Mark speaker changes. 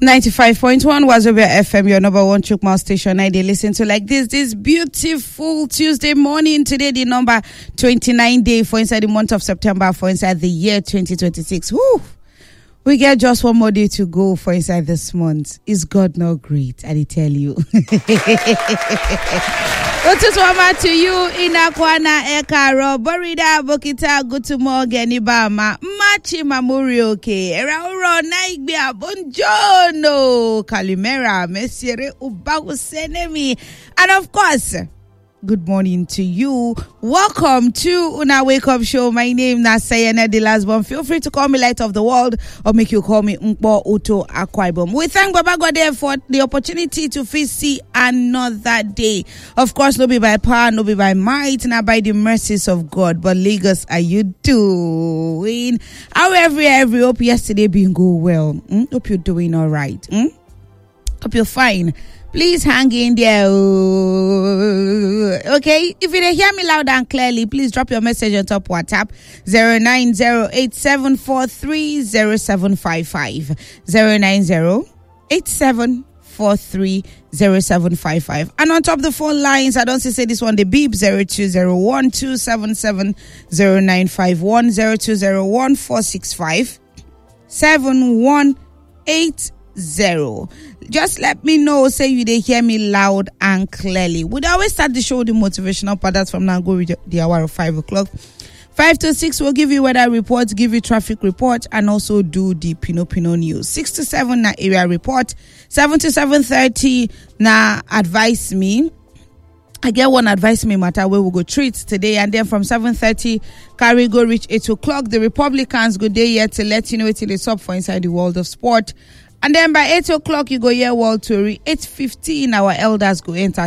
Speaker 1: 95.1 Wazobia FM, your number one Chukma station. I dey listen to like this beautiful Tuesday morning. Today, the number 29 day for inside the month of September for inside the year 2026. Woo! We get just one more day to go for inside this month. Is God not great? I tell you. Ututwama to you inakwana ekaro borida bokita gutumoge nibama machi mamuri oke erauro naigbe abonjono kalimera mesiere ubagu senemi, and of course, good morning to you. Welcome to Una Wake Up Show. My name is Sayana De Lasbon. Feel free to call me Light of the World or make you call me Mpo Uto Akwaibom. We thank Baba God for the opportunity to see another day. Of course, no be by power, no be by might, not by the mercies of God. But Lagos, are you doing? However, hope yesterday been go well. Hope you're doing all right. Hope you're fine. Please hang in there. Okay, if you don't hear me loud and clearly, please drop your message on top WhatsApp 09087430755 09087430755, and on top the phone lines, I don't say this one, the beep 020127709510 0201465718. Just let me know, say you they hear me loud and clearly. We'd always start the show with the motivational part. That's from now go with the hour of 5 o'clock. 5 to 6 we'll give you weather reports, give you traffic report, and also do the Pino news. 6 to 7 na area report. 7 to 7:30 na advise me. I get one advice me matter where we go treat today, and then from 7:30 carry go reach 8 o'clock. The Republicans go there yet to let you know till it's up for inside the world of sport. And then by 8 o'clock, you go hear World Tour. 8:15, our elders go enter.